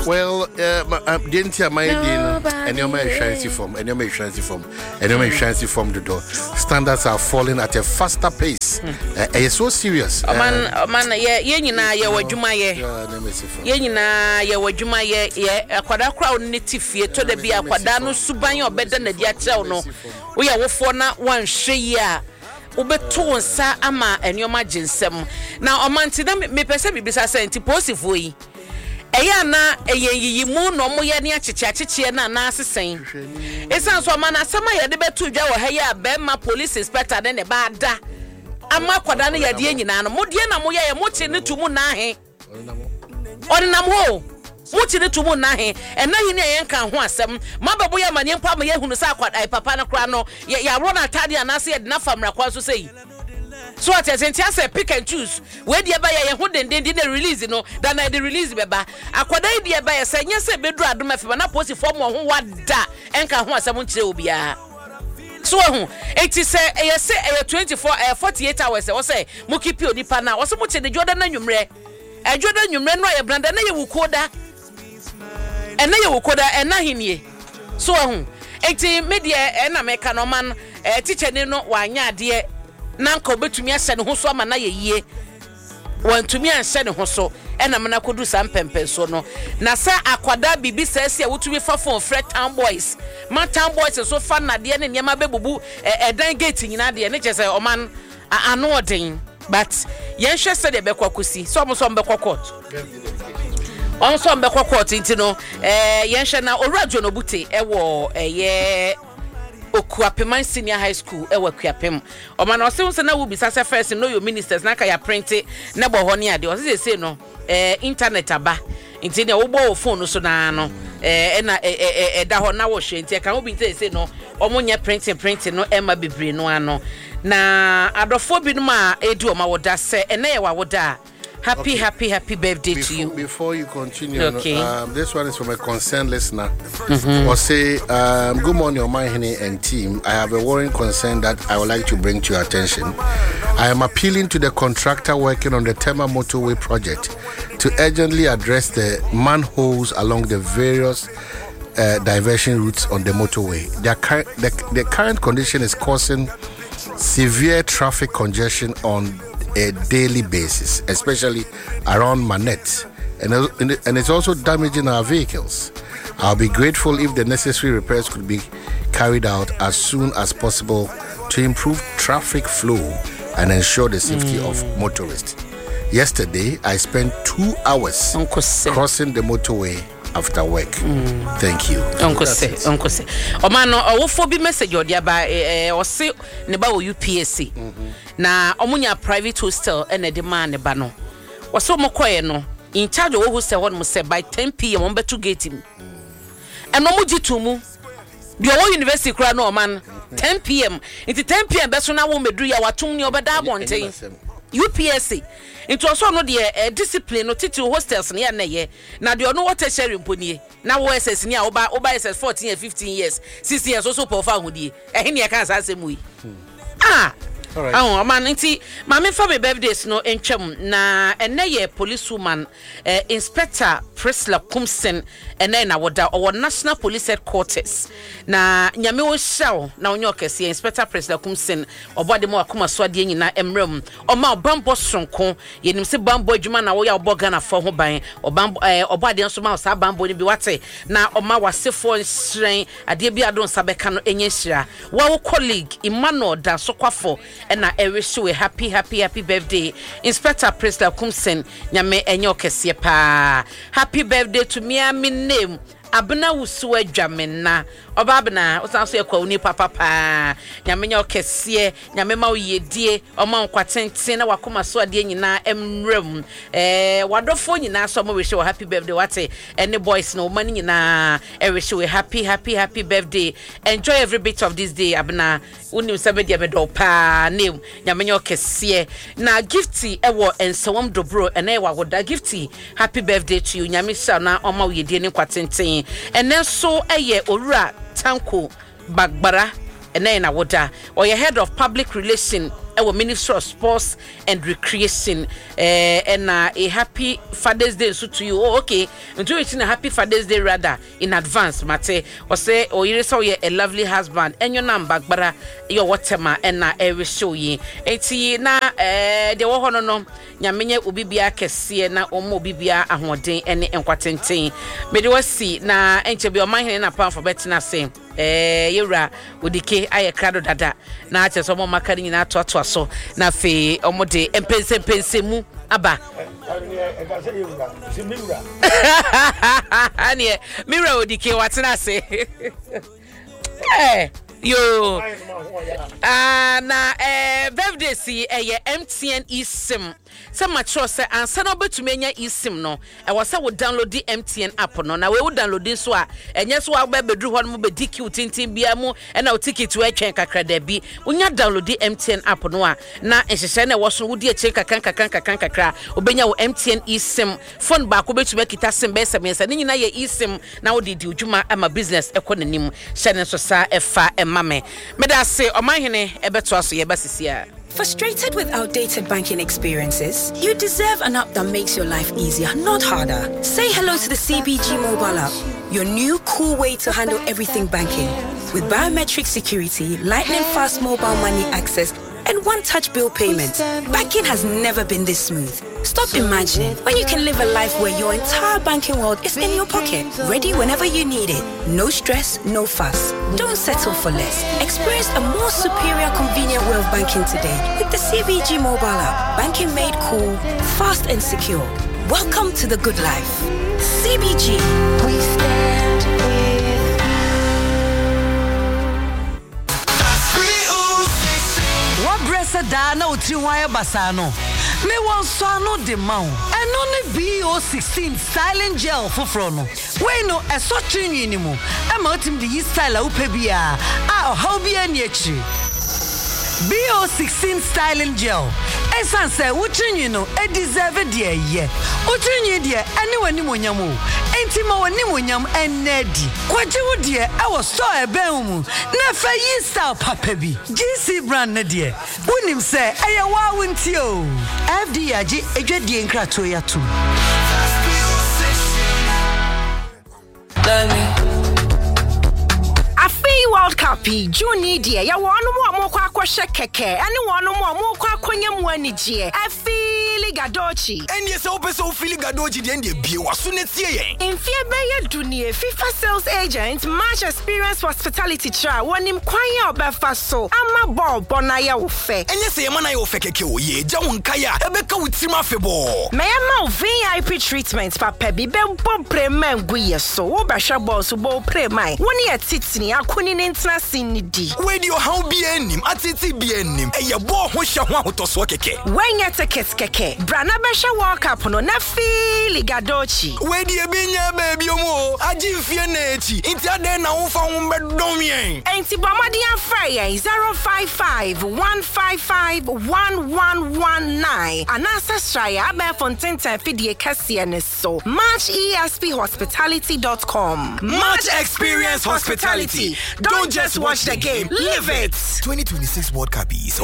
Well, didn't you my and your man shanty form, and your man shanty form, and your man shanty form the door. Standards are falling at a faster pace. It's so serious. Man, yenina ye wadwuma ye. Yenina ye wadwuma ye akwada crowd native ye to the bia akwada no suban obeda na dia kyerɛw no. Wo ya wofo na wan hwe yi a ubeto nsa ama enyoma ginsem na omanti na me pese bibisa senti posifo yi eya na eyenyiyi mu no mo ye ne acheche na na asesen esan so ma na asema ye de betu dwa wo ha ya be ma police inspector ne ba da ama kwada ne ye de nyina no mo de na mo ye mo chi ne tumu na he onam ho mo chi ne tumu na he ena hi ne ye nka ho asem ma babo ya manye mpa ma ye hunu sa kwada papa na kra no ya ro na tade anase ye de na famra kwa so sei so at sentia say pick and choose we dey ba ye ho den dey release no dan na dey release beba akwada dey ba ye say nya say bedu adom afi na post form ho wada enka ho asem nkire obi a so ho eti say e say 48 hours e say mo keep onipa na wo say mo che de joda na nwumre ejoda nwumre no ye branda na ye wukoda ena ye wukoda ena hinie so ho eti media na meka no man teacher ni no wanya ade nanka obetumi ahye ne ho so ama na yeyie wantumi ahye ne ho so ena mena kodu sam pempen so no na sa akwada bibi sese a wotumi fa phone fret town boys ma town boys so fa na de ne niam abebubu edan gate nyina de ne chese oman ano odin but yen hwe se de bekwakosi so mo so mbekwa court on so mbekwa court intino yen hwe na orajo no bute ewo ye Okuapem Senior High School ewa Kuapem o na ose na wo bisa se first know your ministers na ka ya print na bo ho ne ade o se say no internet aba nti ne wo bo phone so na no na da ho na wo hwe nti ka wo bi say no omonye print no ema bebre no ano na adofo bi no ma edu o ma wo da se na ye wa wo da Happy birthday to you. Before you continue, okay. This one is from a concerned listener. Or say, good morning, Omahini and team. I have a worrying concern that I would like to bring to your attention. I am appealing to the contractor working on the Tema Motorway project to urgently address the manholes along the various diversion routes on the motorway. The current condition is causing severe traffic congestion on a daily basis, especially around Manette, and it's also damaging our vehicles. I'll be grateful if the necessary repairs could be carried out as soon as possible to improve traffic flow and ensure the safety of motorists. Yesterday, I spent 2 hours crossing the motorway after work. Thank you. Uncle say. O man no wo bi message odia ba o se ne ba wo UPSC. Na omunya private hostel ene de man ne ba no. Wo so mokoye no in charge of hostel won mo say by 10 p.m. on betu gate him. And no mo jitu mu. The whole university kra no man 10 p.m. Into 10 p.m. be so na wo medru ya watum ni obeda abonten. UPSC into also no the discipline no titi hostels na na ye na the no water sharing poni na wo SS ni oba SS 14 and 15 years 6 years also per fa hudi he ne ka sa asemu yi all right man nti ma me fa be birthdays no entwam na ene ye policewoman Inspector Priscilla Kumsen ene na woda o National Police Headquarters na nyame wo hyaw na onyo kese Inspector Priscilla Kumsen obode mo akoma so ade nyina emrem o ma obambo sonko yenim se bambo adwuma na wo ya oboga na fo ho ban obambo obade nso ma sa bambo ni bi wate na o ma wasefo nsren ade bi adon sabeka no enye hira wo colleague Emmanuel da sokwafo na I wish you a happy birthday Inspector Priscilla Kumsen nyame enye okese pa happy birthday to me name abna wusu adwamena obabna osanso ekwa uni papa nyame nya okese nyame ma oyedie oma nkwatenten na wakoma so ade nyina emrem wadofo nyina so mo wish you happy birthday wate any boys no man nyina I wish you a happy birthday enjoy every bit of this day abna unim sabedia bedo pa name nyame nya okese na gifty ewo ensewom dobro ena e wagoda gifty happy birthday to you nyame sha na oma oyedie ne kwatenten ene so eye owura Tanko Bagbara ene na woda or your head of public relation our Ministry of Sports and Recreation and a happy Father's Day so to you. Oh, okay, until it's a happy Father's Day rather in advance, Mate, or say, oh, you saw a lovely husband and your number, but your waterma and every show ye. It's na the Wahono, Yaminia Ubibia Kessia, na Omo Bibia, Ahmodin, and Enquatente. May you see na enche be o man hene na pan for betina say yewra odike aye krado dada na ache so mo makari nyina to so na fe omode empense mu aba anie mira odike watena say yo na birthday si MTN eSIM se matro se ansa na obetumi anya eSIM no e wo se wo download the MTN app no na we wo download so a enye so wa bedru ho no mo bediki utintin bia mu e na o ticket we twen kakra da bi unya download the MTN app no a na ehhehye na wo so wo di echen kakra obenya wo MTN eSIM phone ba ko betumi kita sim be se mensa ni nyina ye eSIM na wo di ujuma ama business ekononim hye so sa efa emame meda se o man hene ebeto aso ye basisia. Frustrated with outdated banking experiences? You deserve an app that makes your life easier, not harder. Say hello to the CBG mobile app, your new cool way to handle everything banking. With biometric security, lightning fast mobile money access, and one-touch bill payments, banking has never been this smooth. Stop imagining when you can live a life where your entire banking world is in your pocket, ready whenever you need it. No stress, no fuss. Don't settle for less. Experience a more superior, convenient way of banking today with the CBG mobile app. Banking made cool, fast and secure. Welcome to the good life. CBG. We stand with Dana Utriwaya Basano. Me want swano de mount. And only BO16 styling gel for frono. We no a such anymore. I'm out in the style of Pebia. Our hobby and yetri. BO16 styling gel. Esan say wutrin you know e deserve dear ye. Wutrin you dear anyone nimonyamu. Enti ma woni monyam enedi. Kwaje wo dear I was so e ben mu. Na fa yi style papa bi. GC brand na dear. Wonim say eye wa wonti o. FD agi edwadie nkrato ya tum. World Cup June dia ya wonu mo kwa kwhye keke ane wonu mo kwa kwanyam anije afili gadochi enye se opeso fili gadochi de ndie bie waso ne tie yen enfie beye dunie FIFA sales agent match experience hospitality tra wonim kwan ya obefa so ama ball bona ya wo fe enye se yema na ya wo fe keke o ye ja wonka ya ebeka wutima febo me ma VIP treatment papa bi be bomprema ngu ye so wo ba hwa ball so bo prema woni ya titini akuni Ntina sinidi. Where your how be enim, atiti be enim, e ye bo ho hye ho ahotoso keke. When your tickets keke, Brana Besha World Cup no na fili gadochi. Where the binya baby omo, aji fie na echi, inti ade na wo fa wo bedom yen. Enti bomadi afraye 055-155-1119. Anasa straya abe fontenta fidie kase ne so. MatchESPHospitality.com. Match Experience Hospitality. Don't just watch the game, live it. 2026 World Cup is